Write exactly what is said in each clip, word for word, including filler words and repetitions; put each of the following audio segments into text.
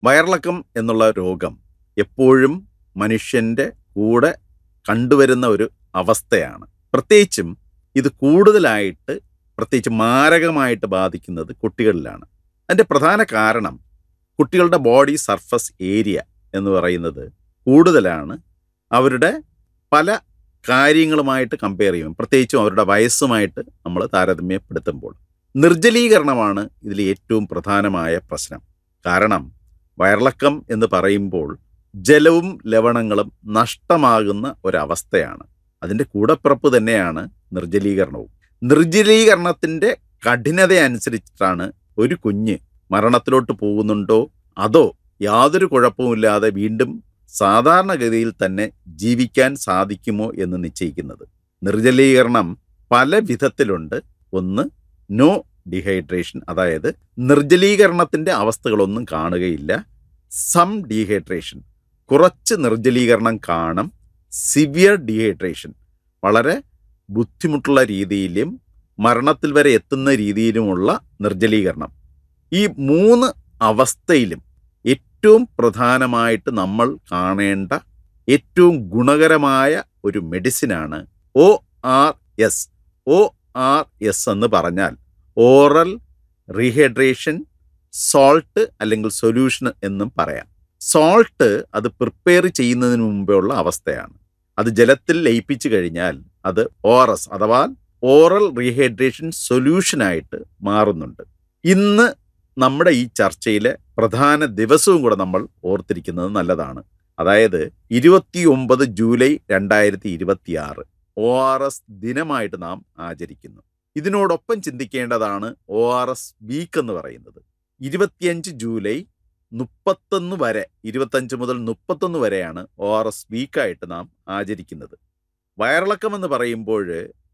വയറിളക്കം എന്നുള്ള രോഗം എപ്പോഴും മനുഷ്യൻ്റെ കൂടെ കണ്ടുവരുന്ന ഒരു അവസ്ഥയാണ്. പ്രത്യേകിച്ചും ഇത് കൂടുതലായിട്ട് പ്രത്യേകിച്ച് മാരകമായിട്ട് ബാധിക്കുന്നത് കുട്ടികളിലാണ്. അതിൻ്റെ പ്രധാന കാരണം കുട്ടികളുടെ ബോഡി സർഫസ് ഏരിയ എന്ന് പറയുന്നത് കൂടുതലാണ് അവരുടെ പല കാര്യങ്ങളുമായിട്ട് കമ്പയർ ചെയ്യും, പ്രത്യേകിച്ചും അവരുടെ വയസ്സുമായിട്ട് നമ്മൾ താരതമ്യപ്പെടുത്തുമ്പോൾ. നിർജ്ജലീകരണമാണ് ഇതിൽ ഏറ്റവും പ്രധാനമായ പ്രശ്നം. കാരണം വയറിളക്കം എന്ന് പറയുമ്പോൾ ജലവും ലവണങ്ങളും നഷ്ടമാകുന്ന ഒരവസ്ഥയാണ്. അതിൻ്റെ കൂടപ്പിറപ്പ് തന്നെയാണ് നിർജ്ജലീകരണവും. നിർജ്ജലീകരണത്തിൻ്റെ കഠിനത അനുസരിച്ചിട്ടാണ് ഒരു കുഞ്ഞ് മരണത്തിലോട്ട് പോകുന്നുണ്ടോ അതോ യാതൊരു കുഴപ്പവുമില്ലാതെ വീണ്ടും സാധാരണഗതിയിൽ തന്നെ ജീവിക്കാൻ സാധിക്കുമോ എന്ന് നിശ്ചയിക്കുന്നത്. നിർജ്ജലീകരണം പല വിധത്തിലുണ്ട്. ഒന്ന്, നോ ഡീഹൈഡ്രേഷൻ, അതായത് നിർജ്ജലീകരണത്തിൻ്റെ അവസ്ഥകളൊന്നും കാണുകയില്ല. സം ഡീഹൈഡ്രേഷൻ, കുറച്ച് നിർജ്ജലീകരണം കാണും. സിവിയർ ഡീഹൈഡ്രേഷൻ, വളരെ ബുദ്ധിമുട്ടുള്ള രീതിയിലും മരണത്തിൽ വരെ എത്തുന്ന രീതിയിലുമുള്ള നിർജ്ജലീകരണം. ഈ മൂന്ന് അവസ്ഥയിലും ഏറ്റവും പ്രധാനമായിട്ട് നമ്മൾ കാണേണ്ട ഏറ്റവും ഗുണകരമായ ഒരു മെഡിസിനാണ് O R S. O R S എന്ന് പറഞ്ഞാൽ ഓറൽ റീഹൈഡ്രേഷൻ സോൾട്ട് അല്ലെങ്കിൽ സൊല്യൂഷൻ എന്നും പറയാം. സോൾട്ട് അത് പ്രിപ്പയർ ചെയ്യുന്നതിന് മുമ്പേ ഉള്ള അവസ്ഥയാണ്. അത് ജലത്തിൽ ലയിപ്പിച്ചു കഴിഞ്ഞാൽ അത് ഒ ആർ എസ് അഥവാ ഓറൽ റീഹൈഡ്രേഷൻ സൊല്യൂഷനായിട്ട് മാറുന്നുണ്ട്. ഇന്ന് നമ്മുടെ ഈ ചർച്ചയിലെ പ്രധാന ദിവസവും കൂടെ നമ്മൾ ഓർത്തിരിക്കുന്നത് നല്ലതാണ്. അതായത് ഇരുപത്തി ഒമ്പത് ജൂലൈ രണ്ടായിരത്തി ഇരുപത്തി ആറ് ഒ ആർ എസ് ദിനമായിട്ട് നാം ആചരിക്കുന്നു. ഇതിനോടൊപ്പം ചിന്തിക്കേണ്ടതാണ് ഒ ആർ എസ് വീക്ക് എന്ന് പറയുന്നത്. ഇരുപത്തിയഞ്ച് ജൂലൈ മുപ്പത്തൊന്ന് വരെ, ഇരുപത്തഞ്ച് മുതൽ മുപ്പത്തൊന്ന് വരെയാണ് ഒ ആർ എസ് വീക്കായിട്ട് നാം ആചരിക്കുന്നത്. വയറിളക്കം എന്ന് പറയുമ്പോൾ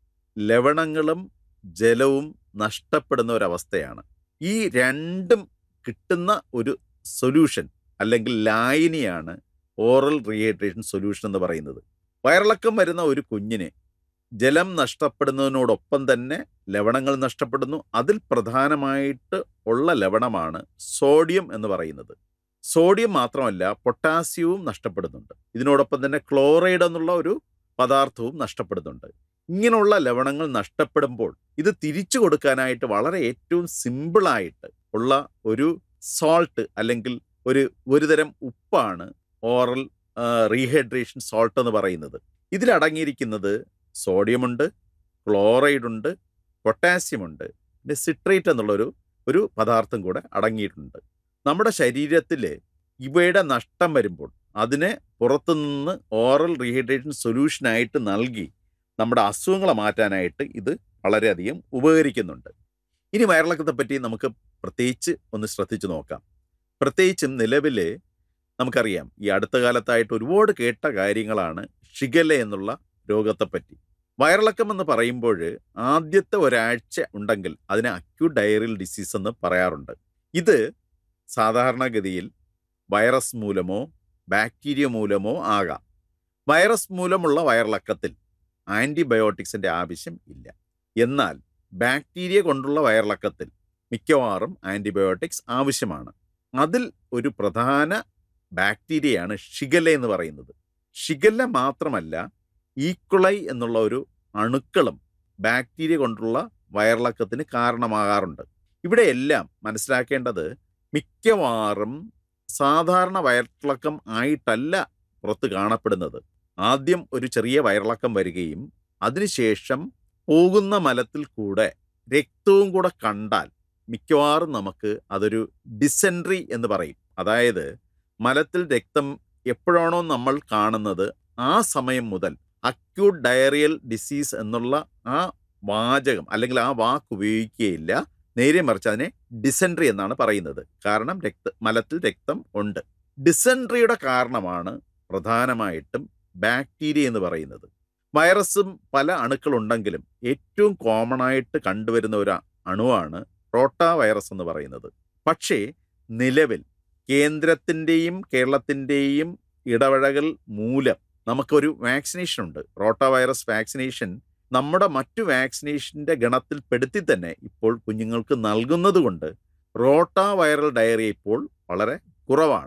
ലവണങ്ങളും ജലവും നഷ്ടപ്പെടുന്ന ഒരവസ്ഥയാണ്. ഈ രണ്ടും കിട്ടുന്ന ഒരു സൊല്യൂഷൻ അല്ലെങ്കിൽ ലായനിയാണ് ഓറൽ റീഹൈഡ്രേഷൻ സൊല്യൂഷൻ എന്ന് പറയുന്നത്. വയറിളക്കം വരുന്ന ഒരു കുഞ്ഞിന് ജലം നഷ്ടപ്പെടുന്നതിനോടൊപ്പം തന്നെ ലവണങ്ങൾ നഷ്ടപ്പെടുന്നു. അതിൽ പ്രധാനമായിട്ട് ഉള്ള ലവണമാണ് സോഡിയം എന്ന് പറയുന്നത്. സോഡിയം മാത്രമല്ല, പൊട്ടാസ്യവും നഷ്ടപ്പെടുന്നുണ്ട്. ഇതിനോടൊപ്പം തന്നെ ക്ലോറൈഡ് എന്നുള്ള ഒരു പദാർത്ഥവും നഷ്ടപ്പെടുന്നുണ്ട്. ഇങ്ങനെയുള്ള ലവണങ്ങൾ നഷ്ടപ്പെടുമ്പോൾ ഇത് തിരിച്ചു കൊടുക്കാനായിട്ട് വളരെ ഏറ്റവും സിമ്പിളായിട്ട് ഉള്ള ഒരു സോൾട്ട് അല്ലെങ്കിൽ ഒരു ഒരുതരം ഉപ്പാണ് ഓറൽ റീഹൈഡ്രേഷൻ സോൾട്ട് എന്ന് പറയുന്നത്. ഇതിലടങ്ങിയിരിക്കുന്നത് സോഡിയമുണ്ട്, ക്ലോറൈഡുണ്ട്, പൊട്ടാസ്യമുണ്ട്, പിന്നെ സിട്രേറ്റ് എന്നുള്ളൊരു ഒരു പദാർത്ഥം കൂടെ അടങ്ങിയിട്ടുണ്ട്. നമ്മുടെ ശരീരത്തിൽ ഇവയുടെ നഷ്ടം വരുമ്പോൾ അതിനെ പുറത്തുനിന്ന് ഓറൽ റീഹൈഡ്രേഷൻ സൊല്യൂഷനായിട്ട് നൽകി നമ്മുടെ അസുഖങ്ങളെ മാറ്റാനായിട്ട് ഇത് വളരെയധികം ഉപകരിക്കുന്നുണ്ട്. ഇനി വയറിളക്കത്തെ പറ്റി നമുക്ക് പ്രത്യേകിച്ച് ഒന്ന് ശ്രദ്ധിച്ചു നോക്കാം. പ്രത്യേകിച്ചും നിലവിൽ നമുക്കറിയാം, ഈ അടുത്ത കാലത്തായിട്ട് ഒരുപാട് കേട്ട കാര്യങ്ങളാണ് ഷിഗല്ല എന്നുള്ള രോഗത്തെപ്പറ്റി. വയറിളക്കം എന്ന് പറയുമ്പോൾ ആദ്യത്തെ ഒരാഴ്ച ഉണ്ടെങ്കിൽ അതിനെ അക്യൂട്ട് ഡയറിയൽ ഡിസീസ് എന്ന് പറയാറുണ്ട്. ഇത് സാധാരണഗതിയിൽ വൈറസ് മൂലമോ ബാക്ടീരിയ മൂലമോ ആകാം. വൈറസ് മൂലമുള്ള വയറിളക്കത്തിൽ ആൻറ്റിബയോട്ടിക്സിൻ്റെ ആവശ്യം ഇല്ല. എന്നാൽ ബാക്ടീരിയ കൊണ്ടുള്ള വയറിളക്കത്തിൽ മിക്കവാറും ആൻറ്റിബയോട്ടിക്സ് ആവശ്യമാണ്. അതിൽ ഒരു പ്രധാന ബാക്ടീരിയയാണ് ഷിഗല്ല എന്ന് പറയുന്നത്. ഷിഗല്ല മാത്രമല്ല, ഈക്വളൈ എന്നുള്ള ഒരു അണുക്കളും ബാക്ടീരിയ കൊണ്ടുള്ള വയറിളക്കത്തിന് കാരണമാകാറുണ്ട്. ഇവിടെയെല്ലാം മനസ്സിലാക്കേണ്ടത് മിക്കവാറും സാധാരണ വയറിളക്കം ആയിട്ടല്ല പുറത്ത് കാണപ്പെടുന്നത്. ആദ്യം ഒരു ചെറിയ വയറിളക്കം വരികയും അതിനുശേഷം പോകുന്ന മലത്തിൽ കൂടെ രക്തവും കൂടെ കണ്ടാൽ മിക്കവാറും നമുക്ക് അതൊരു ഡിസെൻട്രി എന്ന് പറയും. അതായത് മലത്തിൽ രക്തം എപ്പോഴാണോ നമ്മൾ കാണുന്നത് ആ സമയം മുതൽ അക്യൂട്ട് ഡയറിയൽ ഡിസീസ് എന്നുള്ള ആ വാചകം അല്ലെങ്കിൽ ആ വാക്ക് ഉപയോഗിക്കുകയില്ല. നേരെ മറിച്ച് അതിനെ ഡിസെൻട്രി എന്നാണ് പറയുന്നത്. കാരണം രക്ത മലത്തിൽ രക്തം ഉണ്ട്. ഡിസെൻട്രിയുടെ കാരണമാണ് പ്രധാനമായിട്ടും ബാക്ടീരിയ എന്ന് പറയുന്നത്. വൈറസും പല അണുക്കളുണ്ടെങ്കിലും ഏറ്റവും കോമൺ ആയിട്ട് കണ്ടുവരുന്ന ഒരു അണുവാണ് റോട്ടാ വൈറസ് എന്ന് പറയുന്നത്. പക്ഷേ നിലവിൽ കേന്ദ്രത്തിൻ്റെയും കേരളത്തിൻ്റെയും ഇടപഴകൽ മൂലം നമുക്കൊരു വാക്സിനേഷൻ ഉണ്ട്. റോട്ടാ വൈറസ് വാക്സിനേഷൻ നമ്മുടെ മറ്റു വാക്സിനേഷൻ്റെ ഗണത്തിൽ പെടുത്തി തന്നെ ഇപ്പോൾ കുഞ്ഞുങ്ങൾക്ക് നൽകുന്നത് കൊണ്ട് റോട്ടാ വൈറൽ ഡയറിയ ഇപ്പോൾ വളരെ കുറവാണ്.